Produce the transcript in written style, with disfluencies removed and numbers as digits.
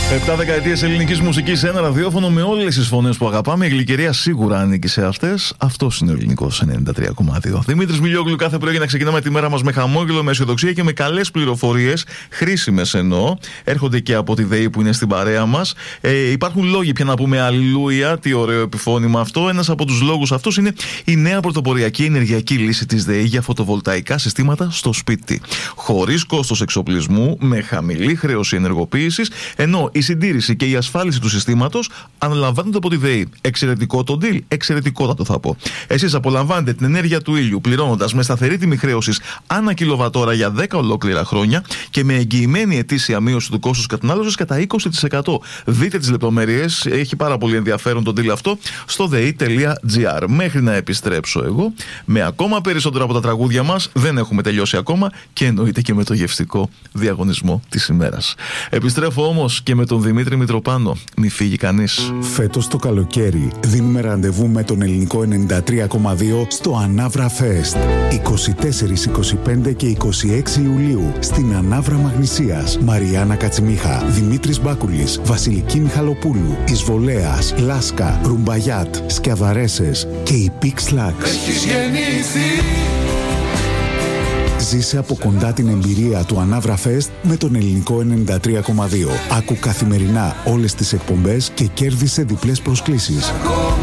7 δεκαετίες ελληνικής μουσικής σε ένα ραδιόφωνο με όλες τις φωνές που αγαπάμε. Η Γλυκερία σίγουρα ανήκει σε αυτές. Αυτός είναι ο ελληνικός 93,2. Δημήτρης Μιλιόγλου, κάθε πρωί να ξεκινάμε τη μέρα μας με χαμόγελο, με αισιοδοξία και με καλές πληροφορίες, χρήσιμες εννοώ. Έρχονται και από τη ΔΕΗ που είναι στην παρέα μας. Υπάρχουν λόγοι πια να πούμε αλληλούια, τι ωραίο επιφώνημα αυτό. Ένας από τους λόγους αυτούς είναι η νέα πρωτοποριακή ενεργειακή λύση της ΔΕΗ για φωτοβολταϊκά συστήματα στο σπίτι. Χωρίς κόστος εξοπλισμού, με χαμηλή χρέωση ενεργοποίησης, ενώ η συντήρηση και η ασφάλιση του συστήματος αναλαμβάνονται από τη ΔΕΗ. Εξαιρετικό το deal, εξαιρετικότατο θα πω. Εσείς απολαμβάνετε την ενέργεια του ήλιου πληρώνοντας με σταθερή τιμή χρέωσης ανά κιλοβατόρα για 10 ολόκληρα χρόνια και με εγγυημένη ετήσια μείωση του κόστους κατανάλωσης κατά 20%. Δείτε τις λεπτομέρειες, έχει πάρα πολύ ενδιαφέρον το deal αυτό στο dei.gr. Μέχρι να επιστρέψω εγώ με ακόμα περισσότερα από τα τραγούδια μας, δεν έχουμε τελειώσει ακόμα και εννοείται και με το γευστικό διαγωνισμό της ημέρας. Επιστρέφω όμως και με τον Δημήτρη Μητροπάνο. Μη φύγει κανείς. Φέτος το καλοκαίρι δίνουμε ραντεβού με τον ελληνικό 93,2 στο Ανάβρα Fest. 24, 25 και 26 Ιουλίου στην Ανάβρα Μαγνησίας. Μαριάννα Κατσιμίχα, Δημήτρης Μπάκουλης, Βασιλική Μιχαλοπούλου, Εισβολέας, Λάσκα, Ρουμπαγιάτ, Σκιαδαρέσες και η Pix Lax. Έχεις γεννηθεί. Ζήσε από κοντά την εμπειρία του Ανάβρα Fest με τον ελληνικό 93,2. Άκου καθημερινά όλες τις εκπομπές και κέρδισε διπλές προσκλήσεις.